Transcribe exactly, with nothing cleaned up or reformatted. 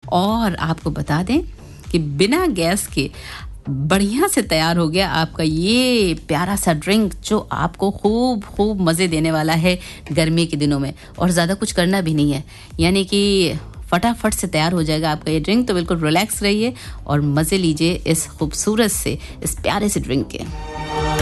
और आपको बता दें कि बिना गैस के बढ़िया से तैयार हो गया आपका ये प्यारा सा ड्रिंक जो आपको खूब खूब मज़े देने वाला है गर्मी के दिनों में। और ज़्यादा कुछ करना भी नहीं है, यानी कि फटाफट से तैयार हो जाएगा आपका ये ड्रिंक। तो बिल्कुल रिलैक्स रहिए और मज़े लीजिए इस खूबसूरत से, इस प्यारे से ड्रिंक के।